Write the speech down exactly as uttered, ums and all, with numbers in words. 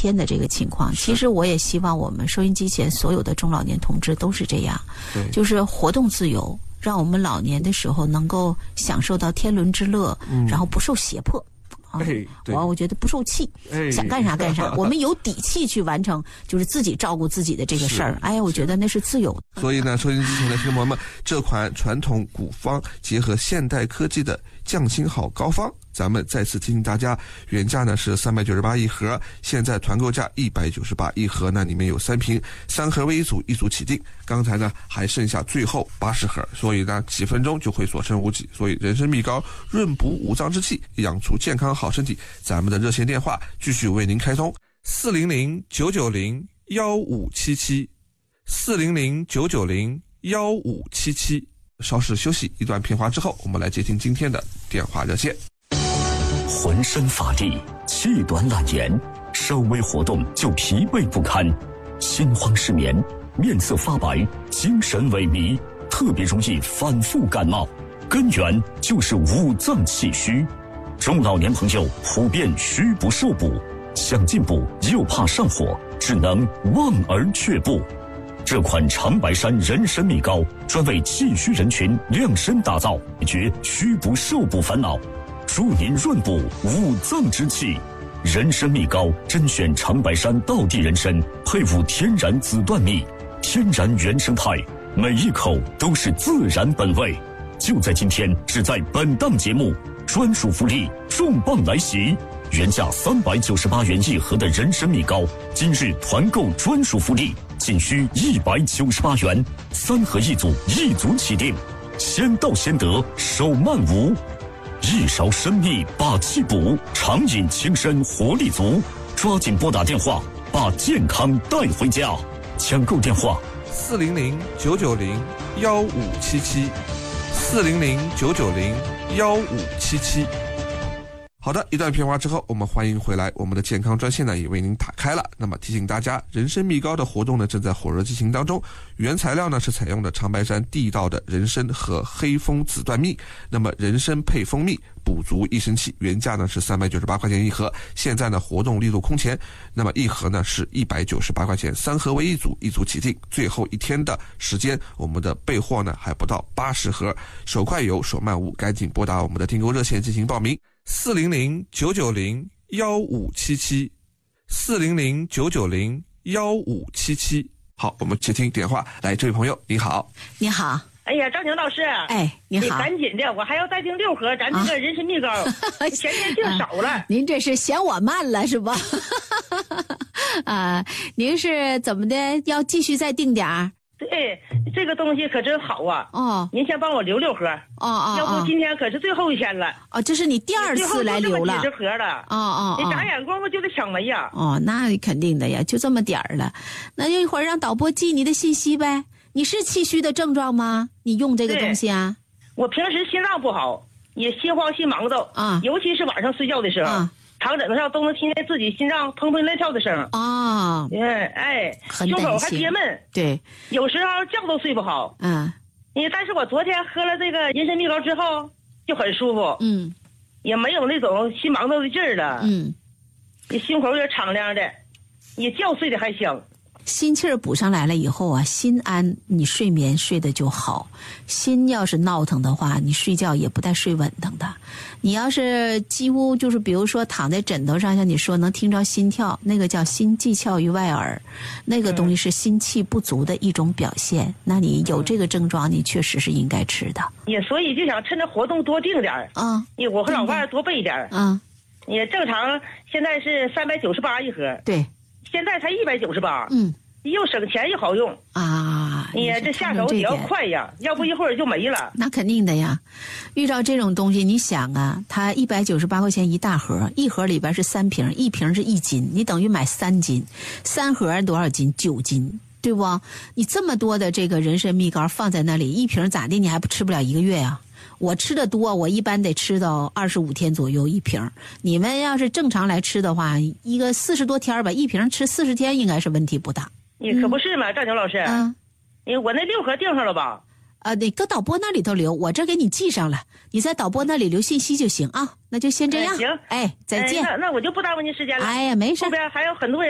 天的这个情况。其实我也希望我们收音机前所有的中老年同志都是这样，就是活动自由，让我们老年的时候能够享受到天伦之乐，嗯、然后不受胁迫。啊，我我觉得不受气，哎、想干啥干啥，我们有底气去完成，就是自己照顾自己的这个事儿。哎呀，我觉得那是自由的。 所以呢，收音机前的听众朋友们，这款传统古方结合现代科技的匠心好膏方，咱们再次提醒大家，原价呢是三百九十八一盒，现在团购价一百九十八一盒呢，里面有三瓶，三盒为一组，一组起订。刚才呢还剩下最后八十盒，所以呢几分钟就会所剩无几。所以人参蜜膏润补五脏之气，养出健康好身体。咱们的热线电话继续为您开通：四零零九九零幺五七七，四零零九九零幺五七七。稍事休息一段片花之后，我们来接听今天的电话热线。 浑身乏力，气短懒言，稍微活动就疲惫不堪，心慌失眠，面色发白，精神萎靡，特别容易反复感冒，根源就是五脏气虚。中老年朋友普遍虚不受补，想进补又怕上火，只能望而却步。这款长白山人参蜜膏专为气虚人群量身打造，解决虚不受补烦恼，助您润补五脏之气。人参蜜膏甄选长白山道地人参，配伍天然紫段蜜，天然原生态，每一口都是自然本味。就在今天，只在本档节目，专属福利重磅来袭！原价三百九十八元一盒的人参蜜膏，今日团购专属福利，仅需一百九十八元，三盒一组，一组起订，先到先得，手慢无。一勺参蜜把气补，长饮轻身活力足，抓紧拨打电话，把健康带回家。抢购电话： 四零零九九零幺五七七，四零零九九零幺五七七。好的，一段片花之后，我们欢迎回来。我们的健康专线呢也为您打开了。那么提醒大家，人参蜜膏的活动呢正在火热进行当中。原材料呢是采用的长白山地道的人参和黑蜂紫段蜜。那么人参配蜂蜜，补足益生气。原价呢是三百九十八块钱一盒，现在呢活动力度空前。那么一盒呢是一百九十八块钱，三盒为一组，一组起订。最后一天的时间，我们的备货呢还不到八十盒，手快有，手慢无，赶紧拨打我们的订购热线进行报名。四零零九九零幺五七七，四零零九九零幺五七七。好，我们接听电话。来，这位朋友，你好。 你好。 哎呀，张宁老师。 哎，你好。 你赶紧的，我还要再订六盒咱这个人参蜜膏，啊、前天订少了、啊。 您这是嫌我慢了是吧？啊，您是怎么的？要继续再订点儿？ 对，这个东西可真好啊！ 哦， 您先帮我留六盒。 哦哦， 要不今天可是最后一天了。 哦，这是你第二次来留了。 几十盒了。 哦哦你眨眼功夫就得抢没呀。 哦，那肯定的呀，就这么点儿了。那就一会儿让导播记你的信息呗。你是气虚的症状吗？你用这个东西啊？ 我平时心脏不好，也心慌心忙的啊，尤其是晚上睡觉的时候。啊，躺枕头上都能听见自己心脏砰砰乱跳的声儿啊！ 哎哎，胸口还憋闷， 对， 有时候觉都睡不好。 嗯， 你但是我昨天喝了这个人参蜜膏之后就很舒服， 嗯， 也没有那种心忙叨的劲儿了， 嗯， 你胸口也敞亮的，你觉睡得还香。 心气儿补上来了以后啊，心安，你睡眠睡得就好。心要是闹腾的话，你睡觉也不带睡稳当的。你要是几乎就是比如说躺在枕头上，像你说能听着心跳，那个叫心悸窍于外耳，那个东西是心气不足的一种表现。那你有这个症状，你确实是应该吃的。 也所以就想趁着活动多订点儿啊， 我和老伴多备点儿啊。 也正常现在是三百九十八一盒， 对。 现在才一百九十八， 嗯， 又省钱又好用啊！ 你这下手也要快呀，要不一会儿就没了。 那肯定的呀，遇到这种东西，你想啊，它一百九十八块钱一大盒，一盒里边是三瓶，一瓶是一斤，你等于买三斤，三盒多少斤？九斤，对不？你这么多的这个人参蜜膏放在那里，一瓶咋的？你还不吃不了一个月呀？我吃的多，我一般得吃到二十五天左右一瓶。你们要是正常来吃的话，一个四十多天吧，一瓶吃四十天应该是问题不大。 你可不是嘛，赵宁老师。 嗯， 你我那六盒订上了吧？ 啊，得搁导播那里头留，我这给你记上了，你在导播那里留信息就行啊。那就先这样。 行， 哎，再见。 哎、那那我就不耽误您时间了。 哎呀，没事。 后边还有很多人。